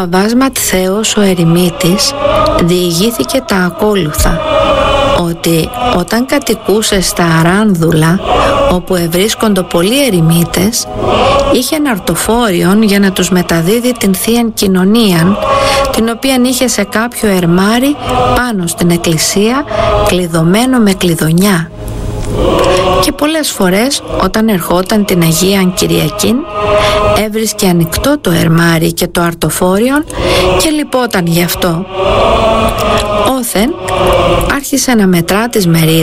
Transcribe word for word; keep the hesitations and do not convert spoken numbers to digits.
Αββάς Ματθαίος ο ερημίτης διηγήθηκε τα ακόλουθα, ότι όταν κατοικούσε στα Αράνδουλα, όπου ευρίσκονται πολλοί ερημίτες, είχε ένα αρτοφόριον για να τους μεταδίδει την Θείαν Κοινωνίαν, την οποίαν είχε σε κάποιο ερμάρι πάνω στην εκκλησία, κλειδωμένο με κλειδονιά. Και πολλές φορές όταν ερχόταν την Αγίαν Κυριακήν, έβρισκε ανοιχτό το ερμάρι και το αρτοφόριον και λυπόταν γι' αυτό. Όθεν άρχισε να μετρά τις μερίδες